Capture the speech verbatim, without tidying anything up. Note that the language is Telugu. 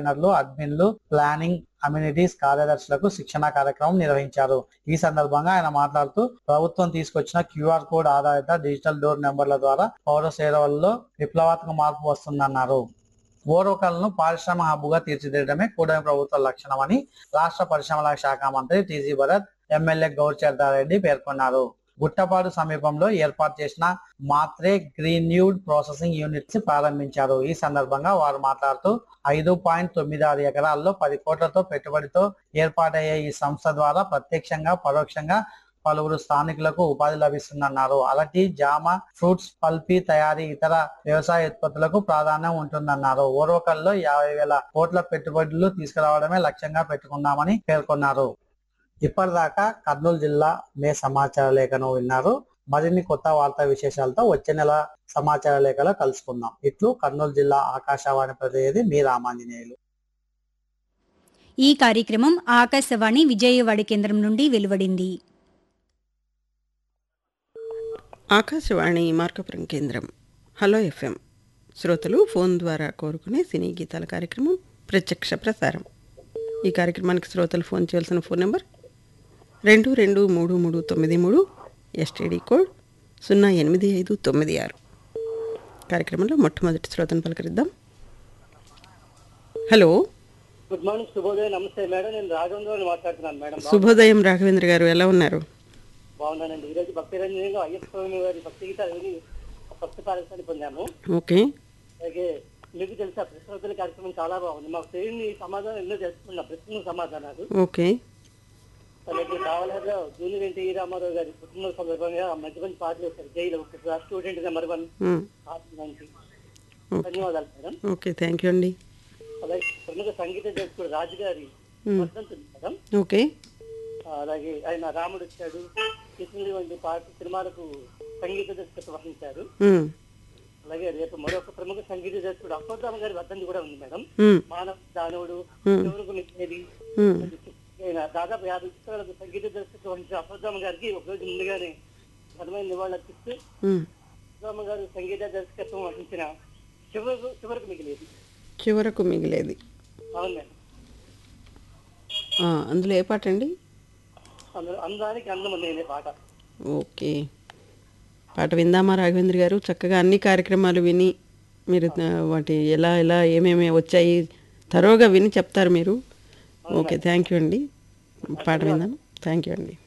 ఓపెనర్లు, అడ్మిన్లు, ప్లానింగ్ కమ్యూనిటీస్ కార్యదర్శులకు శిక్షణ కార్యక్రమం నిర్వహించారు. ఈ సందర్భంగా ఆయన మాట్లాడుతూ ప్రభుత్వం తీసుకొచ్చిన క్యూఆర్ కోడ్ ఆధారిత డిజిటల్ డోర్ నెంబర్ల ద్వారా పౌర సేవల్లో విప్లవాత్మక మార్పు వస్తుందన్నారు. ఓర్వకల్ను పారిశ్రామ హబ్బుగా తీర్చిదిద్దడమే కూటమి ప్రభుత్వ లక్షణమని రాష్ట్ర పరిశ్రమల శాఖ మంత్రి టీజీ భరత్, ఎమ్మెల్యే గౌరిచర్దారెడ్డి పేర్కొన్నారు. గుట్టపాడు సమీపంలో ఏర్పాటు చేసిన మాత్రే గ్రీన్వుడ్ ప్రాసెసింగ్ యూనిట్స్ ప్రారంభించారు. ఈ సందర్భంగా వారు మాట్లాడుతూ ఐదు పాయింట్ తొమ్మిది ఆరు ఎకరాల్లో పది కోట్లతో పెట్టుబడితో ఏర్పాటయ్యే ఈ సంస్థ ద్వారా ప్రత్యక్షంగా పరోక్షంగా పలువురు స్థానికులకు ఉపాధి లభిస్తుందన్నారు. అరటి, జామ, ఫ్రూట్స్, పల్పీ తయారీ, ఇతర వ్యవసాయ ఉత్పత్తులకు ప్రాధాన్యం ఉంటుందన్నారు. ఓర్వకల్లో యాభై వేల కోట్ల పెట్టుబడులు తీసుకురావడమే లక్ష్యంగా పెట్టుకున్నామని పేర్కొన్నారు. ఇప్పటిదాకా కర్నూలు జిల్లా మే సమాచార లేఖను విన్నారు. మరిన్ని కొత్త వార్తా విశేషాలతో వచ్చే నెల సమాచార లేఖలో కలుసుకుందాం. ఇట్లు కర్నూలు జిల్లా ఆకాశవాణి ప్రతినిధి మీ రామాంజనేయులు. ఈ కార్యక్రమం ఆకాశవాణి విజయవాడ కేంద్రం నుండి వెలువడింది. ఆకాశవాణి మార్కపురం కేంద్రం. హలో ఎఫ్ఎం శ్రోతలు ఫోన్ ద్వారా కోరుకునే సినీ గీతాల కార్యక్రమం ప్రత్యక్ష ప్రసారం. ఈ కార్యక్రమానికి శ్రోతలు ఫోన్ చేయాల్సిన ఫోన్ నెంబర్ రెండు రెండు మూడు మూడు తొమ్మిది మూడు, ఎస్టీడీ కోడ్ సున్నా ఎనిమిది ఐదు తొమ్మిది ఆరు. కార్యక్రమంలో మొట్టమొదటి శ్రోతను పలకరిద్దాం. హలో, గుడ్ మార్నింగ్, శుభోదయం. నమస్తే మేడం, నేను రాఘవేంద్ర మాట్లాడుతున్నాను మేడం. శుభోదయం రాఘవేంద్ర గారు, ఎలా ఉన్నారు? బాగున్నానండి. ఈరోజు భక్తి రంజనిలో అయ్యప్ప స్వామి వారి భక్తి గీతాలు విని భక్తి పారసాన్ని పొందాము. ఓకే, అలాగే మీకు తెలిసి ఆ ప్రశ్నోత్తరాల కార్యక్రమం చాలా బాగుంది. మాకు తెలియని సమాధానం ఎన్నో తెలుసుకున్న ప్రశ్న సమాధానాలు. ఓకే, అలాగే కావాలగా జూనియర్ ఎన్టీ రామారావు గారి పుట్టినరోజు సందర్భంగా మంచి మంచి పాటలు వేశారు. Jail student number one. ధన్యవాదాలు మేడం. ఓకే, థ్యాంక్ యూ అండి. అలాగే ప్రముఖ సంగీత దర్శకుడు రాజు గారి వర్ధంతి మేడం. ఓకే, అలాగే ఆయన రాముడు వచ్చాడు, కృష్ణుడి వంటి పాట సినిమాలకు సంగీత దర్శకత్వం వహించారు. అలాగే రేపు మరొక ప్రముఖ సంగీత దర్శకుడు అశ్వత్థామ గారి వర్ధంతి కూడా ఉంది మేడం. మానవ దానవుడు, ఎవరికి మిచ్చేది, దాదాపు యాభై చిత్రాలకు సంగీత దర్శకత్వం వహించిన అశ్వత్థామ గారికి ఒక రోజు ముందుగానే ఘనమైన నివాళులు అర్పిస్తూ అశ్వత్థామ గారు సంగీత దర్శకత్వం వహించిన చివరకు చివరకు మిగిలేది చివరకు మిగిలేది అవును మేడం. అందులో ఏ పాట అండి? అందులో అందానికి అందం అనే పాట. ఓకే, పాట విందామా రాఘవేంద్ర గారు? చక్కగా అన్ని కార్యక్రమాలు విని మీరు వాటి ఎలా ఎలా ఏమేమి వచ్చాయి తరోగా విని చెప్తారు మీరు. ఓకే, థ్యాంక్ యూ అండి. పాట విందాం. థ్యాంక్ యూ అండి.